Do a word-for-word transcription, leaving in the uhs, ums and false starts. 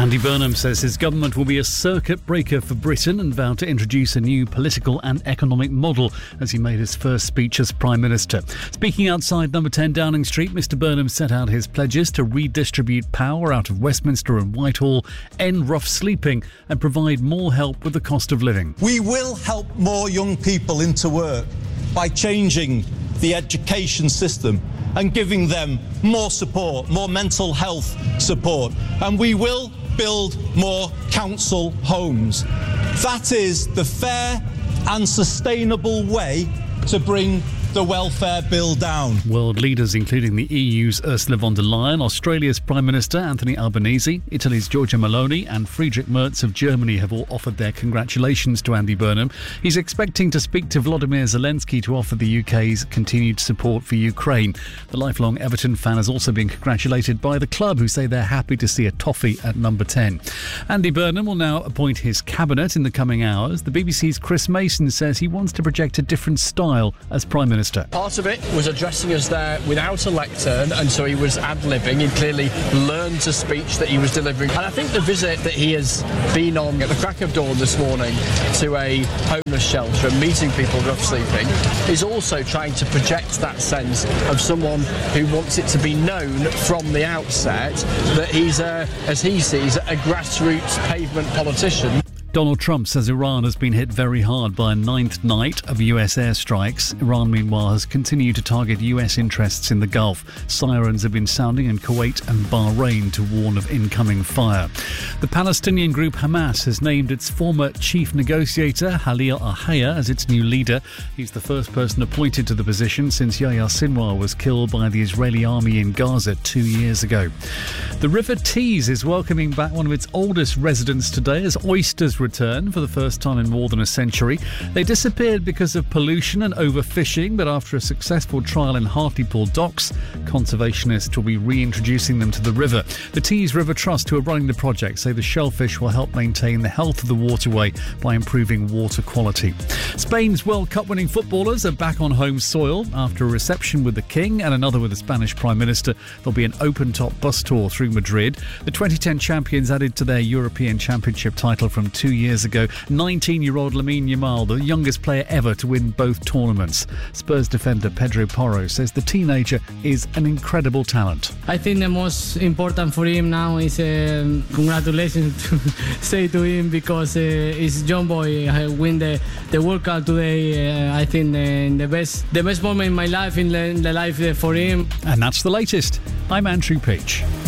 Andy Burnham says his government will be a circuit breaker for Britain and vowed to introduce a new political and economic model as he made his first speech as Prime Minister. Speaking outside Number ten Downing Street, Mr Burnham set out his pledges to redistribute power out of Westminster and Whitehall, end rough sleeping and provide more help with the cost of living. We will help more young people into work by changing the education system and giving them more support, more mental health support. And we will build more council homes. That is the fair and sustainable way to bring the welfare bill down. World leaders, including the E U's Ursula von der Leyen, Australia's Prime Minister Anthony Albanese, Italy's Giorgia Meloni and Friedrich Merz of Germany have all offered their congratulations to Andy Burnham. He's expecting to speak to Volodymyr Zelensky to offer the U K's continued support for Ukraine. The lifelong Everton fan has also been congratulated by the club, who say they're happy to see a toffee at number ten. Andy Burnham will now appoint his cabinet in the coming hours. The B B C's Chris Mason says he wants to project a different style as Prime Minister. Part of it was addressing us there without a lectern, and so he was ad-libbing. He'd clearly learned a speech that he was delivering. And I think the visit that he has been on at the crack of dawn this morning to a homeless shelter and meeting people rough sleeping is also trying to project that sense of someone who wants it to be known from the outset that he's, a, as he sees, a grassroots pavement politician. Donald Trump says Iran has been hit very hard by a ninth night of U S airstrikes. Iran, meanwhile, has continued to target U S interests in the Gulf. Sirens have been sounding in Kuwait and Bahrain to warn of incoming fire. The Palestinian group Hamas has named its former chief negotiator, Khalil al-Hayya, as its new leader. He's the first person appointed to the position since Yahya Sinwar was killed by the Israeli army in Gaza two years ago. The River Tees is welcoming back one of its oldest residents today as oysters return for the first time in more than a century. They disappeared because of pollution and overfishing, but after a successful trial in Hartlepool docks, conservationists will be reintroducing them to the river. The Tees River Trust, who are running the project, say the shellfish will help maintain the health of the waterway by improving water quality. Spain's World Cup winning footballers are back on home soil after a reception with the King and another with the Spanish Prime Minister. There'll be an open-top bus tour through Madrid. The twenty ten champions added to their European Championship title from two years ago. nineteen-year-old Lamine Yamal, the youngest player ever to win both tournaments. Spurs defender Pedro Porro says the teenager is an incredible talent. I think the most important for him now is uh, congratulations to say to him, because uh, it's young boy I win the, the World Cup today. Uh, I think uh, the best the best moment in my life, in the, in the life uh, for him. And that's the latest. I'm Andrew Peach.